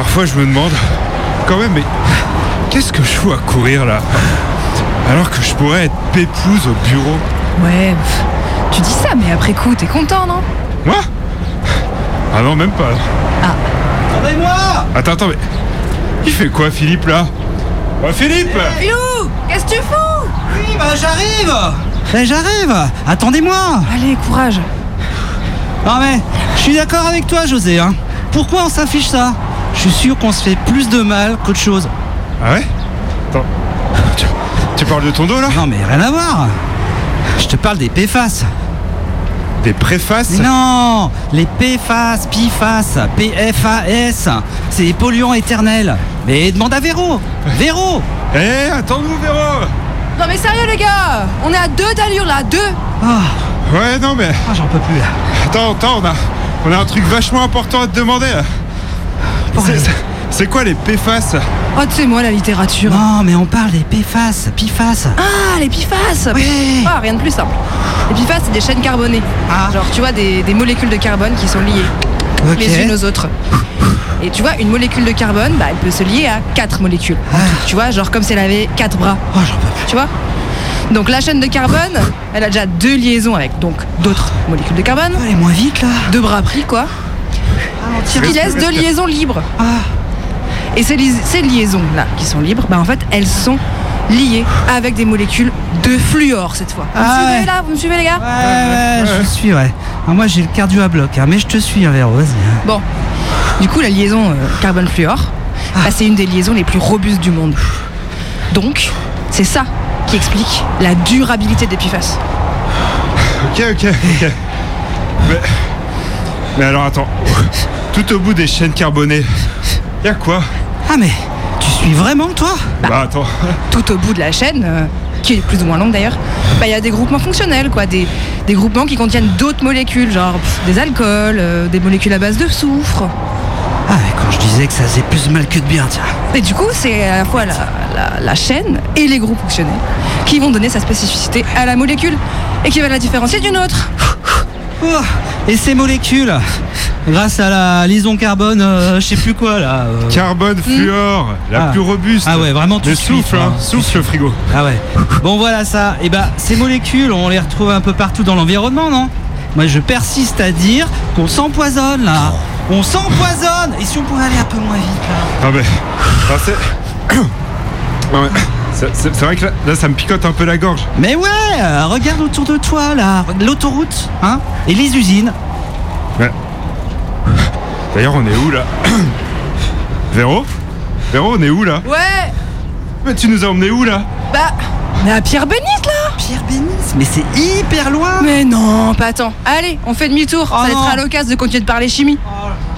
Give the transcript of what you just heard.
Parfois je me demande, quand même, mais qu'est-ce que je fous à courir là? Alors que je pourrais être pépouze au bureau. Ouais, tu dis ça, mais après coup, t'es content, non? Moi? Ah non, même pas. Ah. Attendez-moi! Attends, mais il fait quoi Philippe là? Oh Philippe! Philou, qu'est-ce que tu fous? Oui, bah j'arrive! Attendez-moi! Allez, courage. Non mais, je suis d'accord avec toi José, hein. Pourquoi on s'affiche ça? Je suis sûr qu'on se fait plus de mal qu'autre chose. Ah ouais? Attends, tu parles de ton dos là? Non mais rien à voir. Je te parle des PFAS. Des préfaces? Non, les PFAS, PFAS, PFAS, c'est les polluants éternels. Mais demande à Véro. Véro! Eh, attends-nous Véro! Non mais sérieux les gars, on est à 2 d'allure là, 2. Ah, Ouais, non mais... j'en peux plus là. Attends, on a un truc vachement important à te demander là. C'est quoi les PFAS? Oh, tu sais moi la littérature. Non mais on parle des PFAS, PFAS. Ah, les PFAS. Ouais. Ah, rien de plus simple. Les PFAS, c'est des chaînes carbonées. Ah. Genre, tu vois, des molécules de carbone qui sont liées Ok. les unes aux autres. Et tu vois, une molécule de carbone, bah, elle peut se lier à 4 molécules. Ah. Tu vois, genre comme si elle avait 4 bras. Oh, j'en peux plus. Tu vois? Donc la chaîne de carbone, elle a déjà 2 liaisons avec donc d'autres molécules de carbone. Allez, moins vite là. 2 bras pris, quoi. Ce qui laisse 2 liaisons libres. Ah. Et ces liaisons-là qui sont libres, bah en fait, elles sont liées avec des molécules de fluor cette fois. Vous me Ah suivez ouais. là? Vous me suivez les gars? Ouais, je te suis, ouais. Alors, moi j'ai le cardio à bloc, hein, mais je te suis, hein, Véro, vas-y. Hein. Bon, du coup, la liaison carbone-fluor, bah, c'est une des liaisons les plus robustes du monde. Donc, c'est ça qui explique la durabilité des PFAS. Ok. Mais alors attends, tout au bout des chaînes carbonées, y'a quoi? Ah mais, tu suis vraiment toi? Bah attends, Tout au bout de la chaîne, qui est plus ou moins longue d'ailleurs, bah, il y a des groupements fonctionnels, quoi, des groupements qui contiennent d'autres molécules, genre des alcools, des molécules à base de soufre. Ah mais quand je disais que ça faisait plus mal que de bien, tiens. Et du coup, c'est à la fois la chaîne et les groupes fonctionnels qui vont donner sa spécificité à la molécule et qui va la différencier d'une autre. Oh, et ces molécules, grâce à la liaison carbone, je sais plus quoi là. carbone, fluor, la Ah. plus robuste. Ah ouais, vraiment tu Le suis, souffle, toi, hein, tu souffle suis. le frigo. Ah ouais. Bon voilà ça. Et bah ces molécules, on les retrouve un peu partout dans l'environnement, non? Moi je persiste à dire qu'on s'empoisonne là. On s'empoisonne. Et si on pouvait aller un peu moins vite là? Ah mais, non, mais c'est vrai que là ça me picote un peu la gorge. Mais ouais, regarde autour de toi là, l'autoroute, hein, et les usines. Ouais. D'ailleurs on est où là? Véro, on est où là? Ouais, Mais tu nous as emmenés où là? bah, on est à Pierre-Bénite là. Pierre-Bénite, mais c'est hyper loin. Mais non, pas tant. Allez, on fait demi-tour. Oh Ça non. laissera à l'occasion de continuer de parler chimie. Oh là là.